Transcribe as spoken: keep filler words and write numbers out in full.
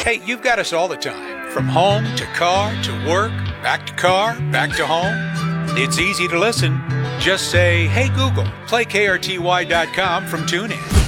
Hey, you've got us all the time, from home to car to work, back to car, back to home. It's easy to listen. Just say, hey Google, play K R T Y dot com from TuneIn.